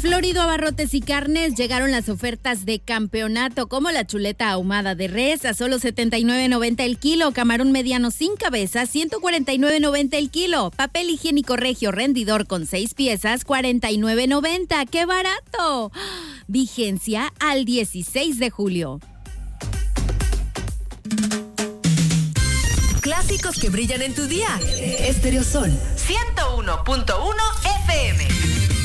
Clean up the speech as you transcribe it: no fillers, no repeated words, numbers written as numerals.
Florido Abarrotes y Carnes llegaron las ofertas de campeonato, como la chuleta ahumada de res a solo $79.90 el kilo, camarón mediano sin cabeza $149.90 el kilo, papel higiénico Regio rendidor con 6 piezas $49.90. ¡Qué barato! Vigencia al 16 de julio. Clásicos que brillan en tu día. Stereo Sol 101.1 FM.